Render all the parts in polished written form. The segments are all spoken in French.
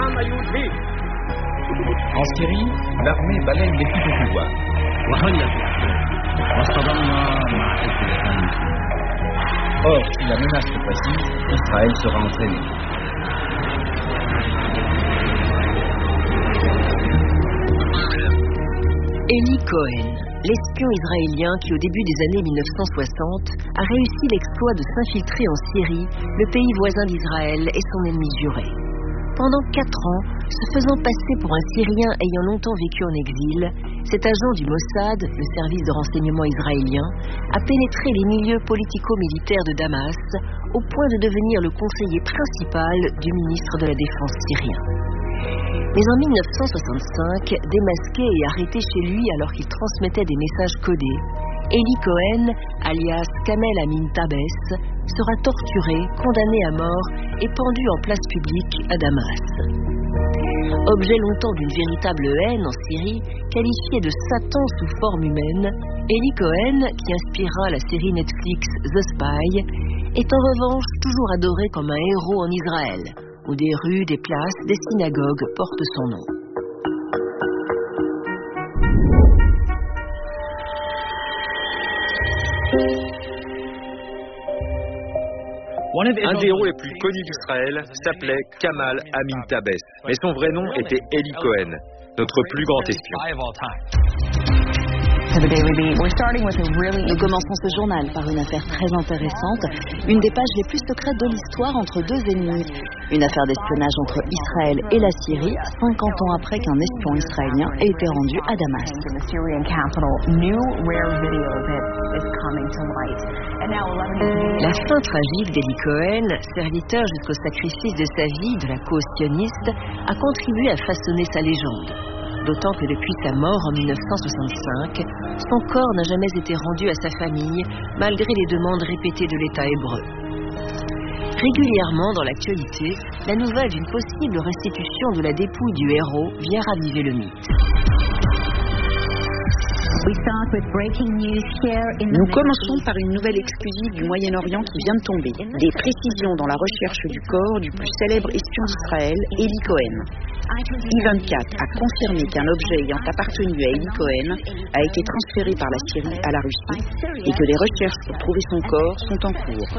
En Syrie, l'armée balaye l'équipe au pouvoir. Or, si la menace se précise, Israël sera entraîné. Eli Cohen, l'espion israélien qui au début des années 1960 a réussi l'exploit de s'infiltrer en Syrie, le pays voisin d'Israël et son ennemi juré. Pendant 4 ans, se faisant passer pour un Syrien ayant longtemps vécu en exil, cet agent du Mossad, le service de renseignement israélien, a pénétré les milieux politico-militaires de Damas au point de devenir le conseiller principal du ministre de la Défense syrien. Mais en 1965, démasqué et arrêté chez lui alors qu'il transmettait des messages codés, Eli Cohen, alias Kamel Amin Tabes, sera torturé, condamné à mort et pendu en place publique à Damas. Objet longtemps d'une véritable haine en Syrie, qualifié de Satan sous forme humaine, Eli Cohen, qui inspirera la série Netflix The Spy, est en revanche toujours adoré comme un héros en Israël, où des rues, des places, des synagogues portent son nom. Un des héros les plus connus d'Israël s'appelait Kamal Amin Tabes, mais son vrai nom était Eli Cohen, notre plus grand espion. Nous commençons ce journal par une affaire très intéressante, une des pages les plus secrètes de l'histoire entre 2 ennemis. Une affaire d'espionnage entre Israël et la Syrie, 50 ans après qu'un espion israélien ait été rendu à Damas. La fin tragique d'Eli Cohen, serviteur jusqu'au sacrifice de sa vie de la cause sioniste, a contribué à façonner sa légende. D'autant que depuis sa mort en 1965, son corps n'a jamais été rendu à sa famille, malgré les demandes répétées de l'État hébreu. Régulièrement dans l'actualité, la nouvelle d'une possible restitution de la dépouille du héros vient raviver le mythe. Nous commençons par une nouvelle exclusive du Moyen-Orient qui vient de tomber. Des précisions dans la recherche du corps du plus célèbre espion d'Israël, Eli Cohen. I24 a confirmé qu'un objet ayant appartenu à Eli Cohen a été transféré par la Syrie à la Russie et que les recherches pour trouver son corps sont en cours.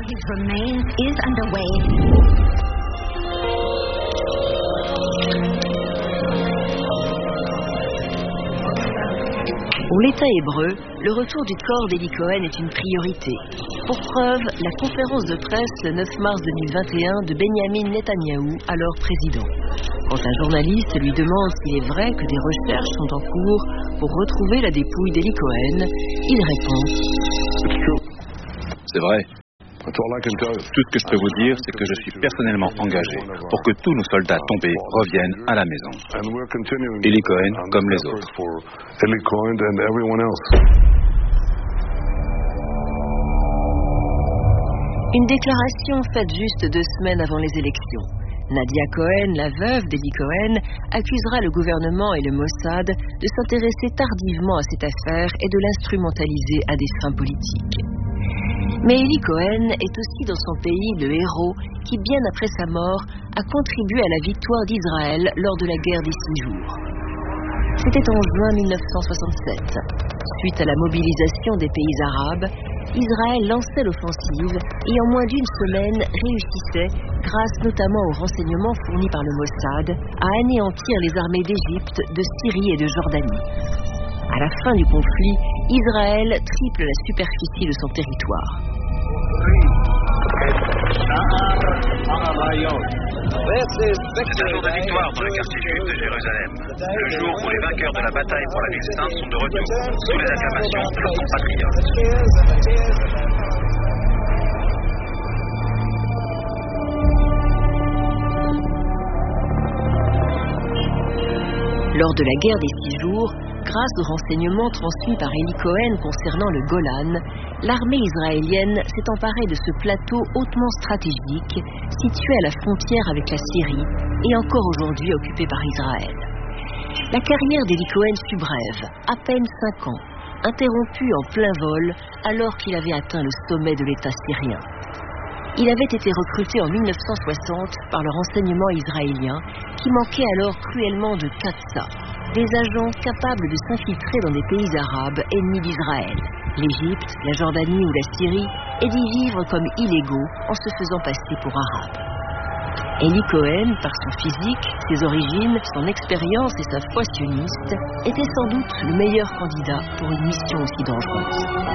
Pour l'État hébreu, le retour du corps d'Eli Cohen est une priorité. Pour preuve, la conférence de presse le 9 mars 2021 de Benjamin Netanyahou, alors président. Quand un journaliste lui demande s'il est vrai que des recherches sont en cours pour retrouver la dépouille d'Eli Cohen, il répond « C'est vrai. Tout ce que je peux vous dire, c'est que je suis personnellement engagé pour que tous nos soldats tombés reviennent à la maison. Eli Cohen comme les autres. » Une déclaration faite juste 2 semaines avant les élections. Nadia Cohen, la veuve d'Eli Cohen, accusera le gouvernement et le Mossad de s'intéresser tardivement à cette affaire et de l'instrumentaliser à des fins politiques. Mais Eli Cohen est aussi dans son pays le héros qui, bien après sa mort, a contribué à la victoire d'Israël lors de la guerre des 6 jours. C'était en juin 1967. Suite à la mobilisation des pays arabes, Israël lançait l'offensive et en moins d'1 semaine réussissait, grâce notamment aux renseignements fournis par le Mossad, à anéantir les armées d'Égypte, de Syrie et de Jordanie. À la fin du conflit, Israël triple la superficie de son territoire. C'est un jour de victoire dans le quartier juif de Jérusalem. Le jour où les vainqueurs de la bataille pour la ville sainte sont de retour, sous les acclamations de leurs compatriotes. Lors de la guerre des 6 jours, grâce aux renseignements transmis par Eli Cohen concernant le Golan, l'armée israélienne s'est emparée de ce plateau hautement stratégique, situé à la frontière avec la Syrie et encore aujourd'hui occupé par Israël. La carrière d'Eli Cohen fut brève, à peine 5 ans, interrompue en plein vol alors qu'il avait atteint le sommet de l'État syrien. Il avait été recruté en 1960 par le renseignement israélien qui manquait alors cruellement de Katsa, des agents capables de s'infiltrer dans des pays arabes ennemis d'Israël, l'Égypte, la Jordanie ou la Syrie, et d'y vivre comme illégaux en se faisant passer pour arabes. Eli Cohen, par son physique, ses origines, son expérience et sa foi sioniste, était sans doute le meilleur candidat pour une mission aussi dangereuse.